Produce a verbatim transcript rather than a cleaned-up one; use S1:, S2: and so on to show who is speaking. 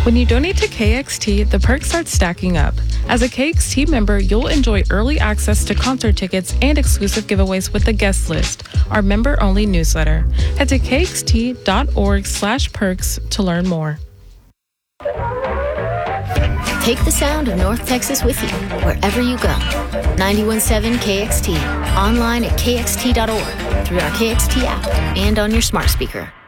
S1: When you donate to K X T, the perks start stacking up. As a K X T member, you'll enjoy early access to concert tickets and exclusive giveaways with the guest list, our member-only newsletter. Head to kxt.org slash perks to learn more.
S2: Take the sound of North Texas with you wherever you go. ninety-one point seven K X T, online at k x t dot org, through our K X T app, and on your smart speaker.